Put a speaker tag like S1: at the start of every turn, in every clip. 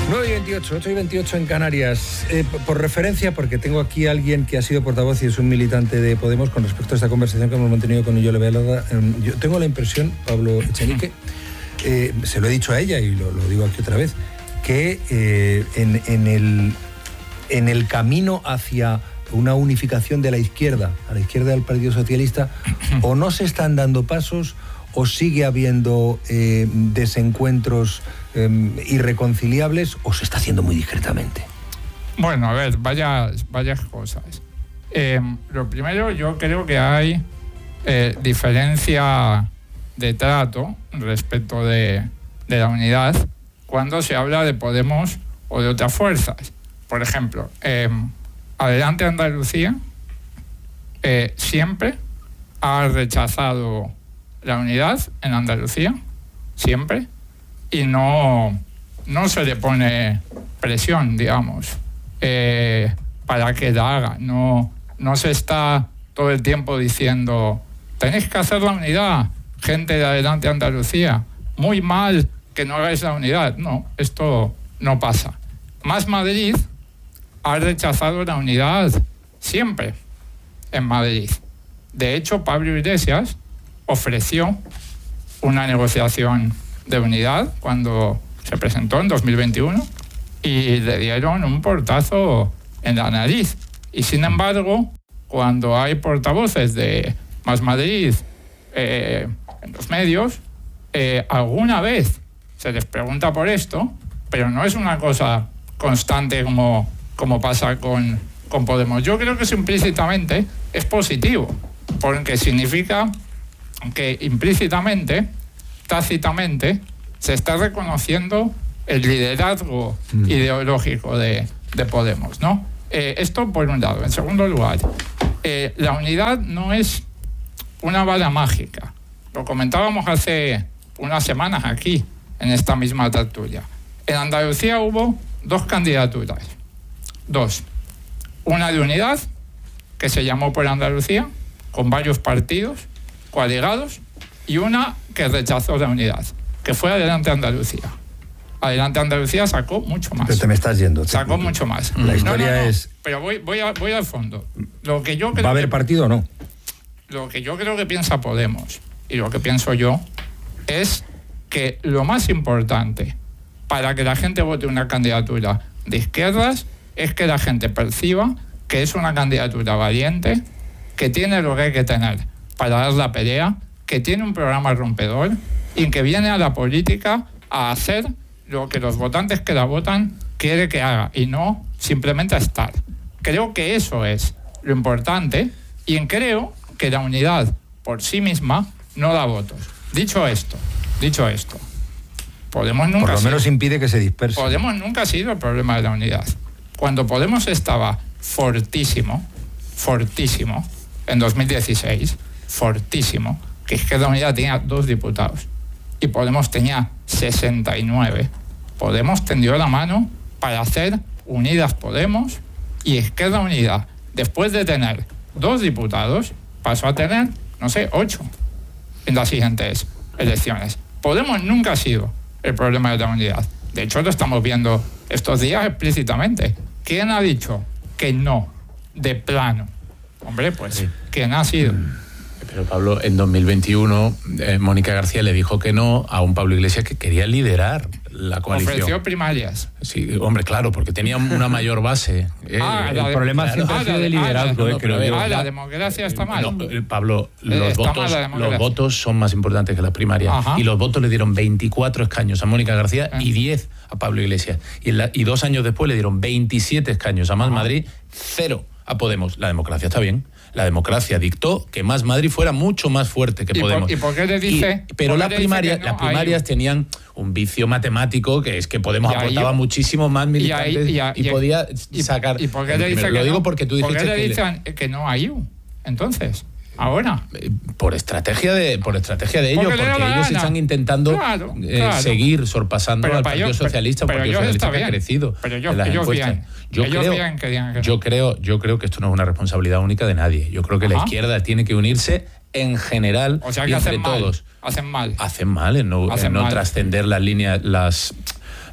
S1: 9:28, 8:28 en Canarias. Por referencia, porque tengo aquí a alguien que ha sido portavoz y es un militante de Podemos con respecto a esta conversación que hemos mantenido con Iole Belarra. Yo tengo la impresión, Pablo Echenique, se lo he dicho a ella y lo digo aquí otra vez, que en el camino hacia una unificación de la izquierda, a la izquierda del Partido Socialista, o no se están dando pasos o sigue habiendo desencuentros irreconciliables, o se está haciendo muy discretamente.
S2: Bueno, a ver, varias cosas. Lo primero, yo creo que hay diferencia de trato respecto de la unidad cuando se habla de Podemos o de otras fuerzas. Por ejemplo, Adelante Andalucía siempre ha rechazado la unidad en Andalucía, siempre, y no se le pone presión, digamos, para que la haga. No se está todo el tiempo diciendo tenéis que hacer la unidad, gente de Adelante Andalucía, muy mal que no hagáis la unidad. No, esto no pasa. Más Madrid ha rechazado la unidad siempre en Madrid. De hecho, Pablo Iglesias ofreció una negociación de unidad cuando se presentó en 2021 y le dieron un portazo en la nariz. Y sin embargo, cuando hay portavoces de Más Madrid en los medios, alguna vez se les pregunta por esto, pero no es una cosa constante como pasa con Podemos. Yo creo que eso implícitamente es positivo, porque significa que implícitamente, tácitamente, se está reconociendo el liderazgo ideológico de Podemos, ¿no? Esto por un lado. En segundo lugar, la unidad no es una bala mágica. Lo comentábamos hace unas semanas aquí, en esta misma tertulia. En Andalucía hubo dos candidaturas. Dos. Una de unidad, que se llamó Por Andalucía, con varios partidos coaligados, y una que rechazó la unidad, que fue Adelante Andalucía. Adelante Andalucía sacó mucho más.
S1: Pero te me estás yendo.
S2: Sacó mucho más.
S1: La historia es...
S2: Pero voy al fondo. Lo que yo creo
S1: ¿Va a haber partido o no?
S2: Lo que yo creo que piensa Podemos, y lo que pienso yo, es que lo más importante para que la gente vote una candidatura de izquierdas es que la gente perciba que es una candidatura valiente, que tiene lo que hay que tener para dar la pelea, que tiene un programa rompedor y que viene a la política a hacer lo que los votantes que la votan quiere que haga y no simplemente a estar. Creo que eso es lo importante y creo que la unidad por sí misma no da votos. Dicho esto, Podemos nunca...
S1: Por lo menos impide que se disperse.
S2: Podemos nunca ha sido el problema de la unidad. Cuando Podemos estaba fortísimo, en 2016, fortísimo, que Izquierda Unida tenía 2 diputados y Podemos tenía 69. Podemos tendió la mano para hacer Unidas Podemos y Izquierda Unida, después de tener 2 diputados, pasó a tener, 8 en las siguientes elecciones. Podemos nunca ha sido el problema de la unidad. De hecho, lo estamos viendo estos días explícitamente. ¿Quién ha dicho que no, de plano? Hombre, pues, sí. ¿Quién ha sido?
S3: Pero Pablo, en 2021, Mónica García le dijo que no a un Pablo Iglesias que quería liderar la coalición.
S2: Ofreció primarias.
S3: Sí, hombre, claro, porque tenía una mayor base.
S1: El problema siempre ha sido de liderazgo.
S2: La democracia está mal.
S3: No, Pablo, los votos son más importantes que las primarias. Ajá. Y los votos le dieron 24 escaños a Mónica García y 10 a Pablo Iglesias. Y 2 años después le dieron 27 escaños a Más Madrid, 0 a Podemos. La democracia está bien. La democracia dictó que Más Madrid fuera mucho más fuerte que Podemos.
S2: ¿Y por qué le dice?
S3: Pero las primarias tenían un vicio matemático, que es que Podemos aportaba muchísimo más militantes y podía sacar...
S2: ¿Y por qué le dice
S3: Lo digo porque tú dijiste
S2: que... ¿Por qué le dicen que no hay entonces? Ahora.
S3: Por estrategia de ellos, porque ellos están intentando seguir sorpasando al Partido Socialista, un Partido Socialista que ha crecido en las encuestas. Yo creo que esto no es una responsabilidad única de nadie. Yo creo que la izquierda tiene que unirse en general, y entre todos.
S2: Hacen mal
S3: en no trascender las líneas,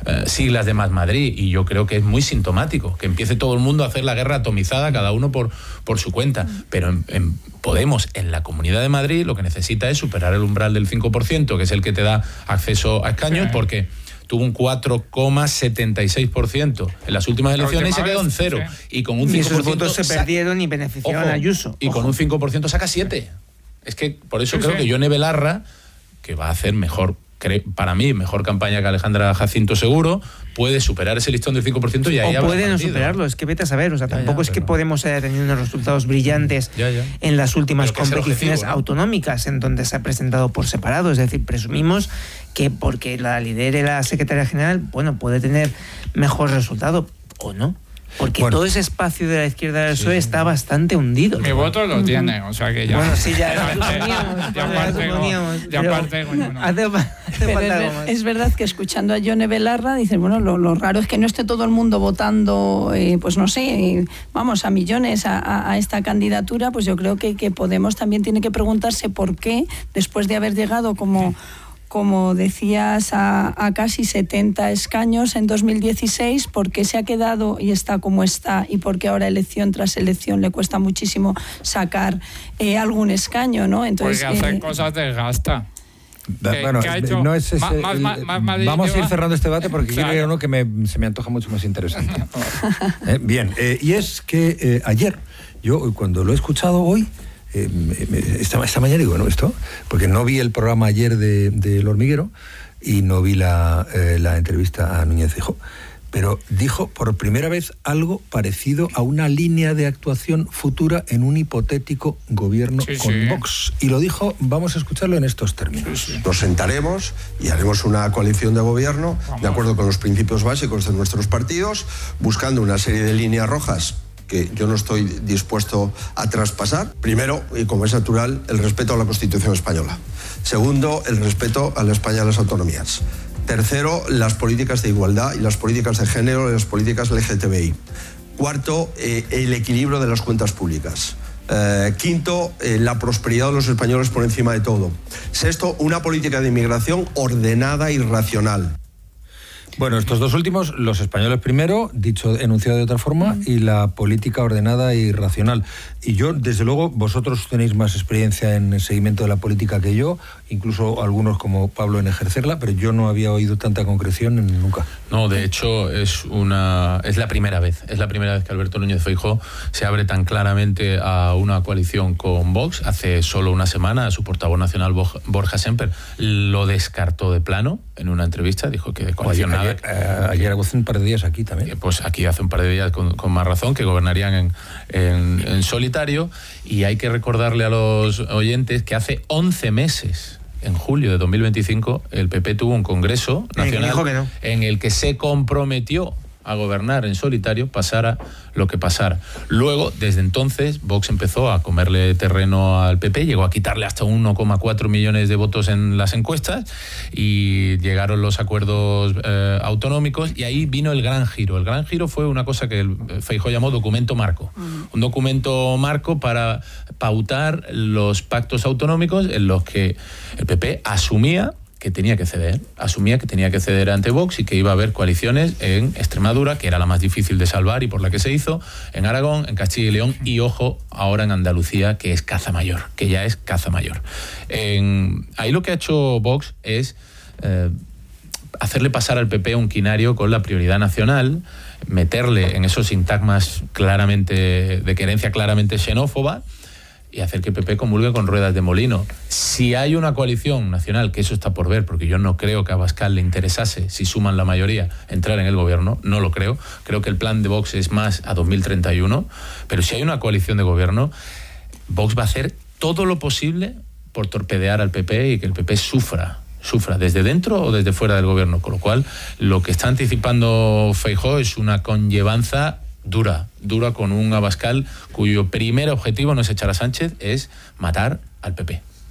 S3: siglas de Más Madrid, y yo creo que es muy sintomático que empiece todo el mundo a hacer la guerra atomizada, cada uno por su cuenta. Pero en Podemos, en la Comunidad de Madrid, lo que necesita es superar el umbral del 5%, que es el que te da acceso a escaños, porque tuvo un 4,76% en las últimas elecciones y se quedó en cero.
S4: Sí.
S3: Y con un 5%
S4: y esos votos se perdieron y beneficiaron a Ayuso.
S3: Y con un 5% saca 7. Es que por eso creo que Yone Belarra, que va a hacer mejor, para mí, mejor campaña que Alejandra Jacinto seguro, puede superar ese listón del 5% y ahí
S4: o puede no superarlo, es que vete a saber, o sea, tampoco es que Podemos haya tenido unos resultados brillantes en las últimas competiciones autonómicas en donde se ha presentado por separado, es decir, presumimos que porque la lidere la secretaria general, bueno, puede tener mejor resultado o no. Porque todo ese espacio de la izquierda del PSOE está bastante hundido.
S2: Mi voto lo tiene, o sea que ya...
S4: Bueno, sí, ya
S5: es verdad que escuchando a Yone Belarra, dicen, bueno, lo raro es que no esté todo el mundo votando, pues no sé, vamos, a millones a esta candidatura, pues yo creo que Podemos también tiene que preguntarse por qué, después de haber llegado como decías, a casi 70 escaños en 2016, ¿por qué se ha quedado y está como está? Y por qué ahora elección tras elección le cuesta muchísimo sacar algún escaño, ¿no?
S2: Entonces, porque hacer cosas desgasta.
S1: Bueno, no es ese, vamos a ir cerrando este debate porque quiero ir a uno que se me antoja mucho más interesante. Bien, y es que ayer, yo cuando lo he escuchado hoy, esta mañana digo, ¿no? Esto, porque no vi el programa ayer de El Hormiguero y no vi la entrevista a Núñez Feijóo, pero dijo por primera vez algo parecido a una línea de actuación futura en un hipotético gobierno con Vox. Y lo dijo, vamos a escucharlo en estos términos.
S6: Nos sentaremos y haremos una coalición de gobierno de acuerdo con los principios básicos de nuestros partidos, buscando una serie de líneas rojas que yo no estoy dispuesto a traspasar. Primero, y como es natural, el respeto a la Constitución española. Segundo, el respeto a la España de las autonomías. Tercero, las políticas de igualdad y las políticas de género y las políticas LGTBI. Cuarto, el equilibrio de las cuentas públicas. Quinto, la prosperidad de los españoles por encima de todo. Sexto, una política de inmigración ordenada y racional.
S1: Bueno, estos dos últimos, los españoles primero, enunciado de otra forma, y la política ordenada y racional. Y yo, desde luego, vosotros tenéis más experiencia en el seguimiento de la política que yo, incluso algunos como Pablo en ejercerla, pero yo no había oído tanta concreción nunca.
S3: No, de hecho, es la primera vez que Alberto Núñez Feijóo se abre tan claramente a una coalición con Vox. Hace solo una semana, su portavoz nacional, Borja Semper, lo descartó de plano en una entrevista, dijo que de coalición nada.
S1: Ayer hace un par de días aquí también.
S3: Pues aquí hace un par de días con más razón, que gobernarían en solitario. Y hay que recordarle a los oyentes que hace 11 meses, en julio de 2025, el PP tuvo un congreso nacional en el que se comprometió a gobernar en solitario, pasara lo que pasara. Luego, desde entonces, Vox empezó a comerle terreno al PP, llegó a quitarle hasta 1,4 millones de votos en las encuestas y llegaron los acuerdos autonómicos y ahí vino el gran giro. El gran giro fue una cosa que Feijóo llamó documento marco. Un documento marco para pautar los pactos autonómicos en los que el PP asumía que tenía que ceder ante Vox y que iba a haber coaliciones en Extremadura, que era la más difícil de salvar y por la que se hizo, en Aragón, en Castilla y León y, ojo, ahora en Andalucía, que es caza mayor, que ya es caza mayor. Ahí lo que ha hecho Vox es hacerle pasar al PP un quinario con la prioridad nacional, meterle en esos sintagmas claramente de querencia claramente xenófoba, y hacer que el PP comulgue con ruedas de molino. Si hay una coalición nacional, que eso está por ver, porque yo no creo que a Abascal le interesase, si suman la mayoría, entrar en el gobierno, no lo creo. Creo que el plan de Vox es más a 2031, pero si hay una coalición de gobierno, Vox va a hacer todo lo posible por torpedear al PP y que el PP sufra desde dentro o desde fuera del gobierno, con lo cual lo que está anticipando Feijóo es una conllevanza dura con un Abascal cuyo primer objetivo no es echar a Sánchez, es matar al PP.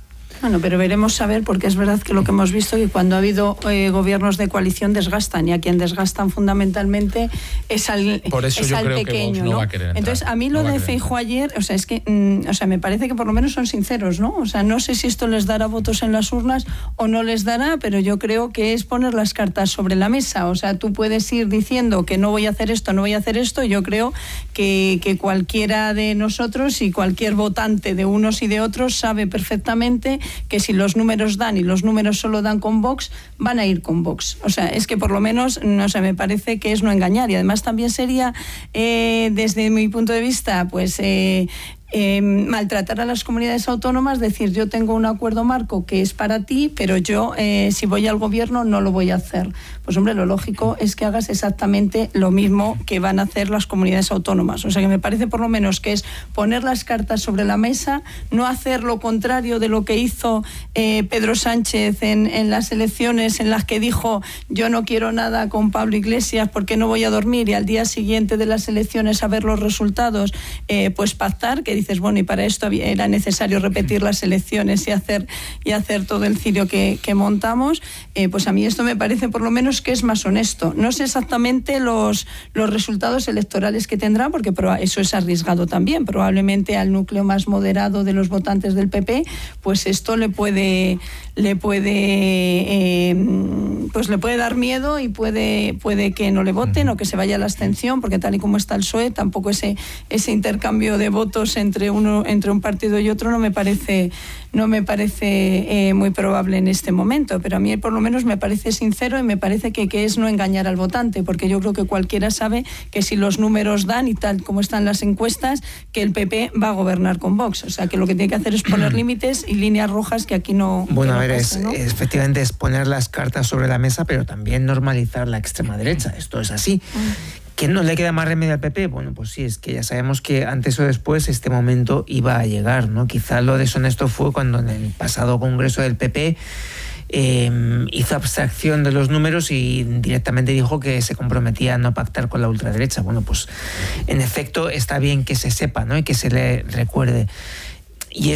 S5: Bueno, pero veremos a ver, porque es verdad que lo que hemos visto es que cuando ha habido gobiernos de coalición desgastan, y a quien desgastan fundamentalmente es al pequeño.
S3: Por eso yo creo
S5: pequeño,
S3: que Vox no va a querer entrar.
S5: Entonces, a mí lo de Feijóo ayer, o sea, es que, me parece que por lo menos son sinceros, ¿no? O sea, no sé si esto les dará votos en las urnas o no les dará, pero yo creo que es poner las cartas sobre la mesa. O sea, tú puedes ir diciendo que no voy a hacer esto, no voy a hacer esto. Yo creo que cualquiera de nosotros y cualquier votante de unos y de otros sabe perfectamente que si los números dan y los números solo dan con Vox, van a ir con Vox. O sea, es que por lo menos, no sé, me parece que es no engañar. Y además también sería, desde mi punto de vista, pues maltratar a las comunidades autónomas, decir yo tengo un acuerdo marco que es para ti, pero yo si voy al gobierno no lo voy a hacer. Pues hombre, lo lógico es que hagas exactamente lo mismo que van a hacer las comunidades autónomas. O sea que me parece por lo menos que es poner las cartas sobre la mesa, no hacer lo contrario de lo que hizo Pedro Sánchez en las elecciones, en las que dijo yo no quiero nada con Pablo Iglesias porque no voy a dormir, y al día siguiente de las elecciones a ver los resultados, pues pactar, que dices, bueno, y para esto era necesario repetir las elecciones y hacer todo el cirio que montamos. Pues a mí esto me parece por lo menos que es más honesto. No sé exactamente los resultados electorales que tendrá, porque eso es arriesgado también. Probablemente al núcleo más moderado de los votantes del PP, pues esto le puede dar miedo, y puede que no le voten o que se vaya a la abstención, porque tal y como está el PSOE, tampoco ese intercambio de votos entre un partido y otro no me parece muy probable en este momento. Pero a mí por lo menos me parece sincero, y me parece que es no engañar al votante, porque yo creo que cualquiera sabe que si los números dan y tal como están las encuestas, que el PP va a gobernar con Vox. O sea, que lo que tiene que hacer es poner límites y líneas rojas que aquí no.
S4: Bueno, a ver, efectivamente es poner las cartas sobre la mesa, pero también normalizar la extrema derecha. Esto es así. ¿Que no le queda más remedio al PP? Bueno, pues sí, es que ya sabemos que antes o después este momento iba a llegar, ¿no? Quizá lo deshonesto fue cuando en el pasado congreso del PP hizo abstracción de los números y directamente dijo que se comprometía a no pactar con la ultraderecha. Bueno, pues en efecto está bien que se sepa, ¿no? Y que se le recuerde.